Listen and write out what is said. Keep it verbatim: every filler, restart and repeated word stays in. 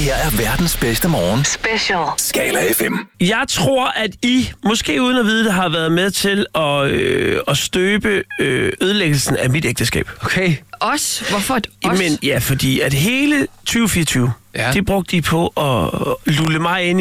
her er verdens bedste morgen. Special. Skala F M. Jeg tror, at I, måske uden at vide det, har været med til at, øh, at støbe øh, ødelæggelsen af mit ægteskab. Okay. Os? Hvorfor et os? Men ja, fordi at hele tyve fireogtyve, Ja. det brugte de på at lulle mig ind